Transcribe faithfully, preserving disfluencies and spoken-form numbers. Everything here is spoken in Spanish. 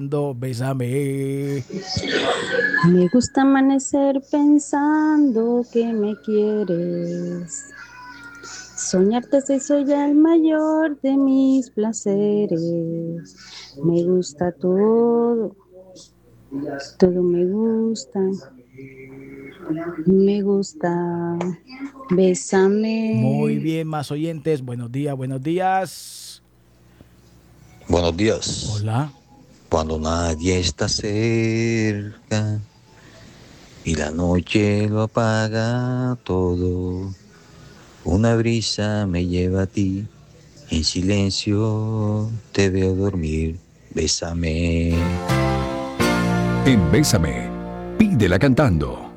Bésame. Me gusta amanecer pensando que me quieres. Soñarte si soy ya el mayor de mis placeres. Me gusta todo, todo me gusta. Me gusta, Muy bésame. bien, más oyentes. Buenos días, buenos días. Buenos días. Hola. Cuando nadie está cerca y la noche lo apaga todo, una brisa me lleva a ti. En silencio te veo dormir. Bésame. En Bésame, pídela cantando.